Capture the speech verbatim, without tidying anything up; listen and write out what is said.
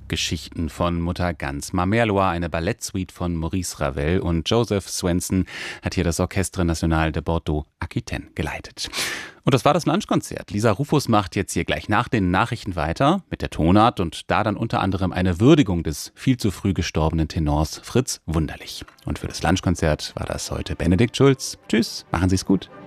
Geschichten von Mutter Gans. Ma Merloire, eine Ballettsuite von Maurice Ravel, und Joseph Swenson hat hier das Orchestre National de Bordeaux-Aquitaine geleitet. Und das war das Lunchkonzert. Lisa Rufus macht jetzt hier gleich nach den Nachrichten weiter mit der Tonart und da dann unter anderem eine Würdigung des viel zu früh gestorbenen Tenors Fritz Wunderlich. Und für das Lunchkonzert war das heute Benedikt Schulz. Tschüss, machen Sie es gut.